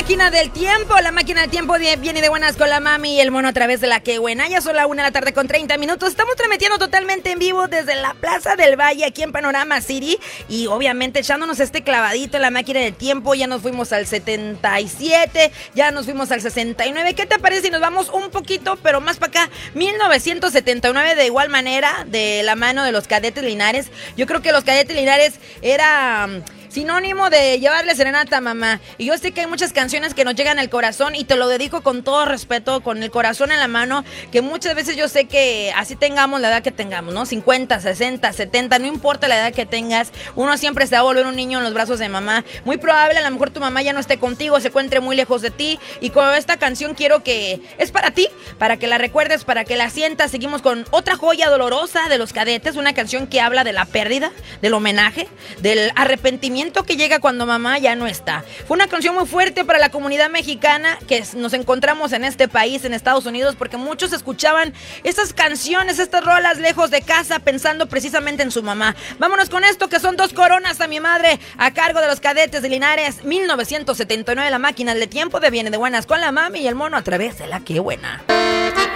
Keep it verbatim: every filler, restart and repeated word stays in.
máquina del tiempo, la máquina del tiempo viene de buenas con la mami y el mono a través de la que buena. Ya son la una de la tarde con treinta minutos. Estamos transmitiendo totalmente en vivo desde la Plaza del Valle, aquí en Panorama City. Y obviamente echándonos este clavadito en la máquina del tiempo. Ya nos fuimos al setenta y siete, ya nos fuimos al sesenta y nueve. ¿Qué te parece si nos vamos un poquito, pero más para acá? mil novecientos setenta y nueve, de igual manera, de la mano de los Cadetes Linares. Yo creo que los Cadetes Linares era sinónimo de llevarle serenata a mamá. Y yo sé que hay muchas canciones que nos llegan al corazón y te lo dedico con todo respeto, con el corazón en la mano, que muchas veces yo sé que así tengamos la edad que tengamos, ¿no? cincuenta, sesenta, setenta, no importa la edad que tengas, uno siempre se va a volver un niño en los brazos de mamá. Muy probable, a lo mejor tu mamá ya no esté contigo, se encuentre muy lejos de ti, y con esta canción quiero que, es para ti, para que la recuerdes, para que la sientas. Seguimos con otra joya dolorosa de los Cadetes, una canción que habla de la pérdida, del homenaje, del arrepentimiento que llega cuando mamá ya no está. Fue una canción muy fuerte para la comunidad mexicana que nos encontramos en este país, en Estados Unidos, porque muchos escuchaban estas canciones, estas rolas lejos de casa, pensando precisamente en su mamá. Vámonos con esto, que son Dos Coronas a mi madre, a cargo de los Cadetes de Linares. Mil novecientos setenta y nueve, la máquina del tiempo de viene de buenas con la mami y el mono a través de la que buena.